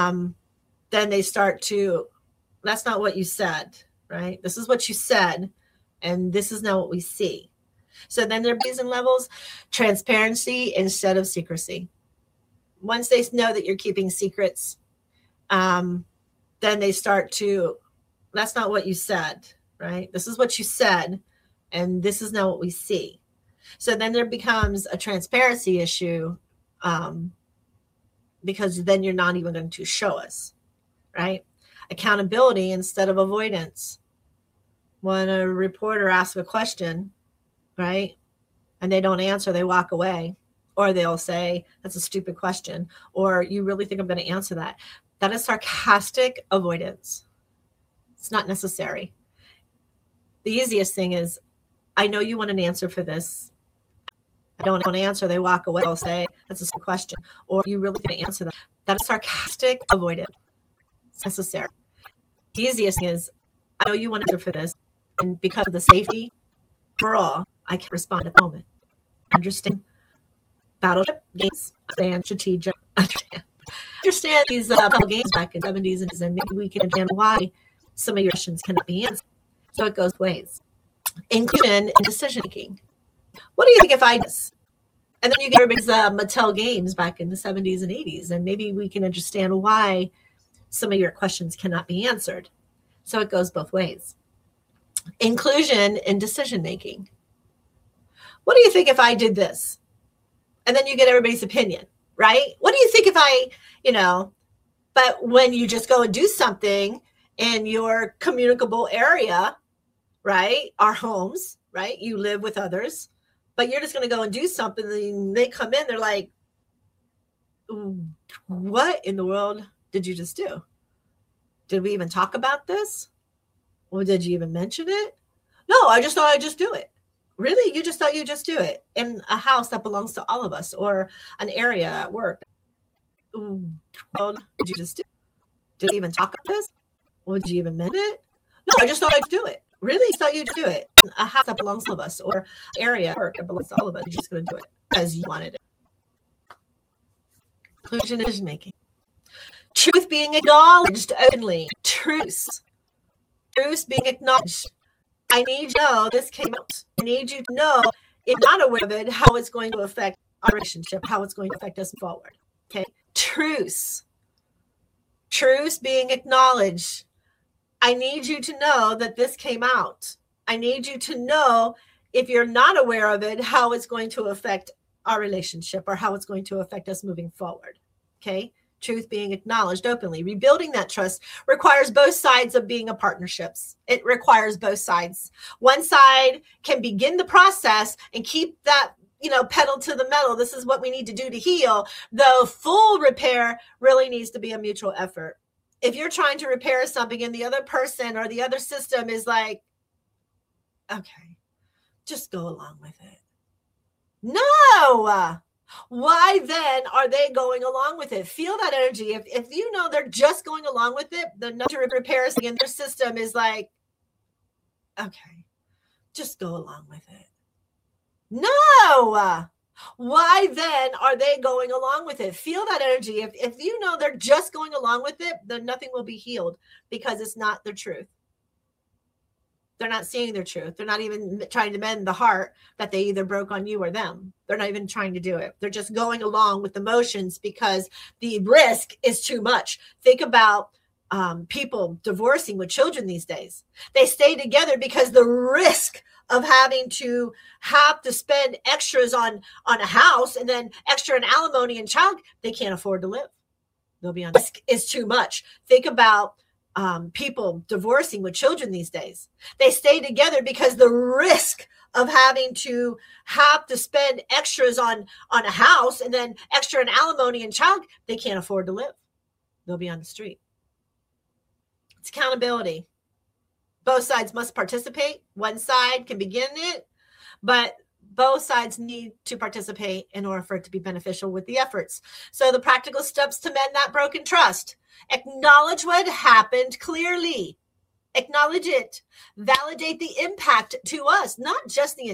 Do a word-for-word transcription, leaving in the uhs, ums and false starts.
um, then they start to, that's not what you said, right? This is what you said, and this is now what we see. So then there are levels, transparency instead of secrecy. Once they know that you're keeping secrets, um, then they start to, that's not what you said, right? This is what you said, and this is now what we see. So then there becomes a transparency issue, um, because then you're not even going to show us, right? Accountability instead of avoidance. When a reporter asks a question, right, and they don't answer, they walk away, or they'll say, that's a stupid question, or you really think I'm going to answer that? That is sarcastic avoidance. It's not necessary. The easiest thing is, I know you want an answer for this. I don't want to answer. They walk away. They'll say, that's a stupid question, or you really going to answer that? That is sarcastic avoidance. It's necessary. The easiest thing is, I know you want an answer for this, and because of the safety for all, I can respond at the moment. Understand battleship games, understand strategic, understand, understand these uh, games back in the seventies, and maybe we can understand why some of your questions cannot be answered. So it goes ways. Inclusion and decision making. What do you think if I this? And then you get everybody's uh, Mattel games back in the seventies and eighties, and maybe we can understand why some of your questions cannot be answered. So it goes both ways. Inclusion and decision making. What do you think if I did this? And then you get everybody's opinion, right? What do you think if I, you know, but when you just go and do something in your communicable area, right? Our homes, right? You live with others, but you're just going to go and do something. And they come in, they're like, what in the world did you just do? Did we even talk about this? Or did you even mention it? No, I just thought I'd just do it. Really? You just thought you'd just do it in a house that belongs to all of us, or an area at work? What did you just do? Did you even talk about this? Or did you even mention it? No, I just thought I'd do it. Really? You thought you'd do it in a house that belongs to all of us, or an area at work that belongs to all of us? You're just going to do it because you wanted it. Inclusion and decision making. Truth being acknowledged openly. Truths. Truths being acknowledged. I need you to know this came out. I need you to know, if not aware of it, how it's going to affect our relationship, how it's going to affect us forward. Okay. Truths. Truths being acknowledged. I need you to know that this came out. I need you to know, if you're not aware of it, how it's going to affect our relationship, or how it's going to affect us moving forward. Okay. Truth being acknowledged openly. Rebuilding that trust requires both sides of being a partnerships. It requires both sides. One side can begin the process and keep that, you know, pedal to the metal. This is what we need to do to heal. Though full repair really needs to be a mutual effort. If you're trying to repair something and the other person or the other system is like, okay, just go along with it. No. Why then are they going along with it? Feel that energy. If if you know they're just going along with it, the no to repair in their system is like, okay, just go along with it. No. Why then are they going along with it? Feel that energy. If if you know they're just going along with it, then nothing will be healed, because it's not the truth. They're not seeing their truth. They're not even trying to mend the heart that they either broke on you or them. They're not even trying to do it. They're just going along with the motions because the risk is too much. Think about um, people divorcing with children these days. They stay together because the risk of having to have to spend extras on, on a house, and then extra in alimony and child, they can't afford to live. They'll be on risk is too much. Think about Um, people divorcing with children these days. They stay together because the risk of having to have to spend extras on, on a house, and then extra in alimony and child, they can't afford to live. They'll be on the street. It's accountability. Both sides must participate. One side can begin it, but both sides need to participate in order for it to be beneficial with the efforts. So the practical steps to mend that broken trust: acknowledge what happened clearly. Acknowledge it. Validate the impact to us, not just the